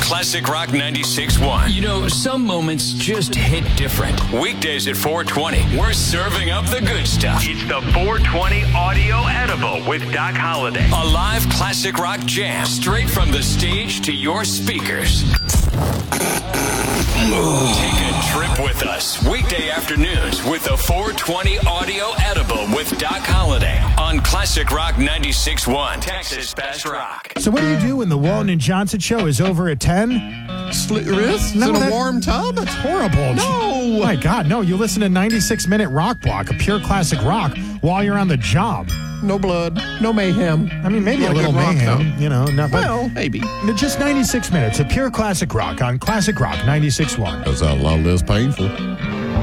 Classic Rock 96.1. You know, some moments just hit different. Weekdays at 4:20, we're serving up the good stuff. It's the 420 Audio Edible with Doc Holliday. A live classic rock jam straight from the stage to your speakers. Take a trip with us weekday afternoons with the 420 Audio Edible with Doc Holliday on Classic Rock 96.1, Texas Best Rock. So what do you do when the Walton and Johnson show is over at 10? Slit your wrists in a warm tub? That's horrible. No. My God, no. You listen to 96-minute rock block, a pure classic rock, while you're on the job. No blood, no mayhem. I mean, maybe Not a little good rock, mayhem, though. you know. Not, but Well, maybe. just 96 minutes of pure classic rock on Classic Rock 96.1. That sounds a lot less painful.